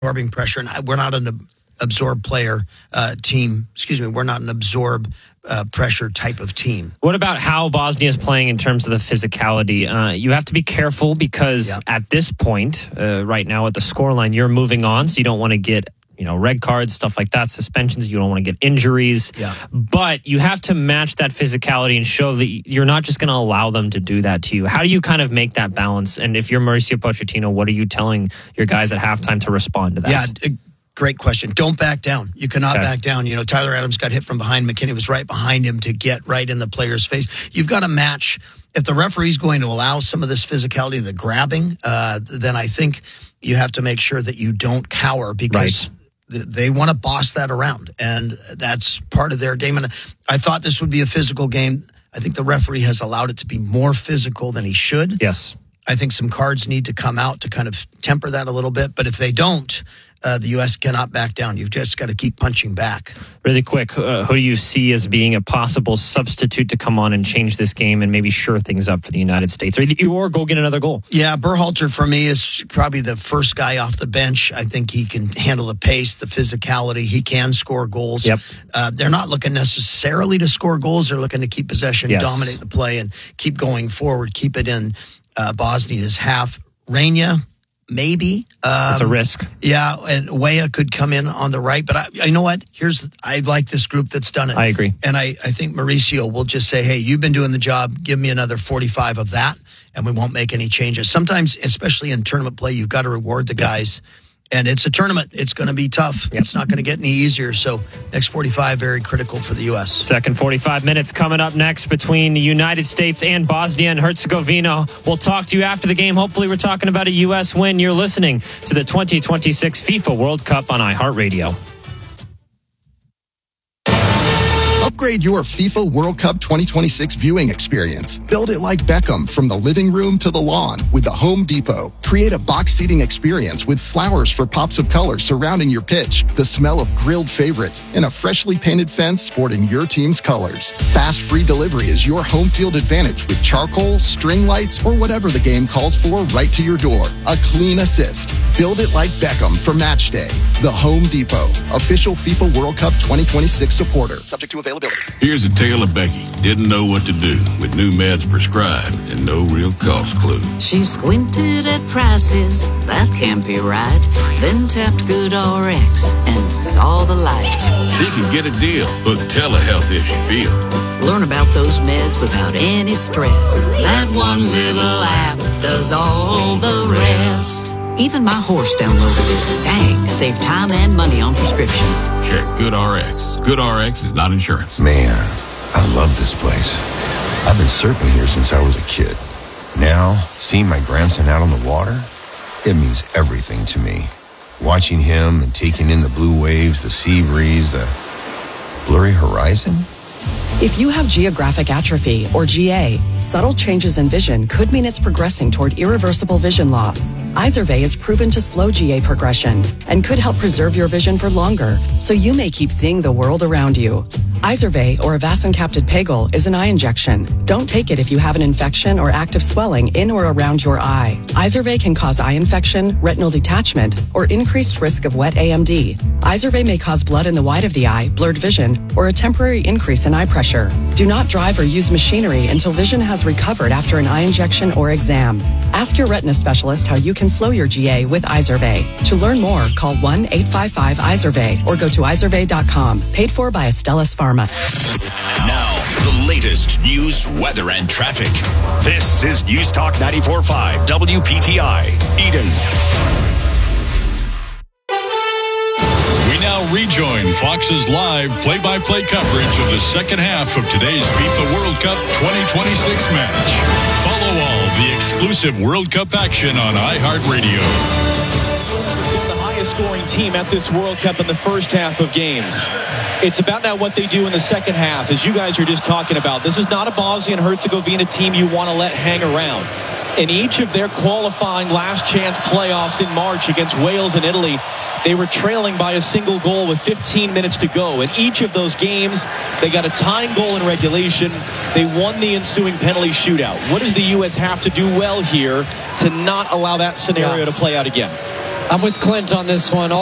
absorbing pressure, and we're not an absorb player team. Excuse me, we're not an absorb pressure type of team. What about how Bosnia is playing in terms of the physicality? You have to be careful because at this point, right now at the scoreline, you're moving on, so you don't want to get red cards, stuff like that, suspensions. You don't want to get injuries. Yeah. But you have to match that physicality and show that you're not just going to allow them to do that to you. How do you kind of make that balance? And if you're Mauricio Pochettino, what are you telling your guys at halftime to respond to that? Yeah, great question. Don't back down. You cannot back down. Tyler Adams got hit from behind. McKinney was right behind him to get right in the player's face. You've got to match. If the referee's going to allow some of this physicality, the grabbing, then I think you have to make sure that you don't cower because they want to boss that around, and that's part of their game. And I thought this would be a physical game. I think the referee has allowed it to be more physical than he should. Yes. I think some cards need to come out to kind of temper that a little bit. But if they don't, the U.S. cannot back down. You've just got to keep punching back. Really quick, who do you see as being a possible substitute to come on and change this game and maybe shore things up for the United States? Or go get another goal? Yeah, Berhalter for me is probably the first guy off the bench. I think he can handle the pace, the physicality. He can score goals. Yep. They're not looking necessarily to score goals. They're looking to keep possession, dominate the play, and keep going forward, keep it in Bosnia's half. Reina, maybe. It's a risk. Yeah, and Weah could come in on the right. But you know what? I like this group that's done it. I agree. And I think Mauricio will just say, hey, you've been doing the job. Give me another 45 of that, and we won't make any changes. Sometimes, especially in tournament play, you've got to reward the guys. And it's a tournament. It's going to be tough. Yep. It's not going to get any easier. So next 45, very critical for the U.S. Second 45 minutes coming up next between the United States and Bosnia and Herzegovina. We'll talk to you after the game. Hopefully we're talking about a U.S. win. You're listening to the 2026 FIFA World Cup on iHeartRadio. Upgrade your FIFA World Cup 2026 viewing experience. Build it like Beckham from the living room to the lawn with the Home Depot. Create a box seating experience with flowers for pops of color surrounding your pitch, the smell of grilled favorites, and a freshly painted fence sporting your team's colors. Fast free delivery is your home field advantage with charcoal, string lights, or whatever the game calls for right to your door. A clean assist. Build it like Beckham for match day. The Home Depot, official FIFA World Cup 2026 supporter. Subject to availability. Here's a tale of Becky. Didn't know what to do with new meds prescribed and no real cost clue. She squinted at prices, that can't be right. Then tapped GoodRx and saw the light. She could get a deal, book telehealth if she feel. Learn about those meds without any stress. That one little app does all the rest. Even my horse downloaded it. Dang, save time and money on prescriptions. Check GoodRx. GoodRx is not insurance. Man, I love this place. I've been surfing here since I was a kid. Now, seeing my grandson out on the water, it means everything to me. Watching him and taking in the blue waves, the sea breeze, the blurry horizon. If you have geographic atrophy, or GA, subtle changes in vision could mean it's progressing toward irreversible vision loss. Izervay is proven to slow GA progression and could help preserve your vision for longer, so you may keep seeing the world around you. Izervay, or avacincaptad pegol, is an eye injection. Don't take it if you have an infection or active swelling in or around your eye. Izervay can cause eye infection, retinal detachment, or increased risk of wet AMD. Izervay may cause blood in the white of the eye, blurred vision, or a temporary increase in eye pressure. Do not drive or use machinery until vision has recovered after an eye injection or exam. Ask your retina specialist how you can slow your GA with Izervay. To learn more, call 1-855-IZERVAY or go to izervay.com. Paid for by Astellas Pharma. Now, the latest news, weather, and traffic. This is News Talk 94.5 WPTI, Eden. We now rejoin Fox's live play-by-play coverage of the second half of today's FIFA World Cup 2026 match. Follow all the exclusive World Cup action on iHeartRadio. Scoring team at this World Cup in the first half of games. It's about now what they do in the second half, as you guys are just talking about. This is not a Bosnia and Herzegovina team you want to let hang around. In each of their qualifying last chance playoffs in March against Wales and Italy, they were trailing by a single goal with 15 minutes to go. In each of those games, they got a tying goal in regulation. They won the ensuing penalty shootout. What does the U.S. have to do well here to not allow that scenario to play out again? I'm with Clint on this one.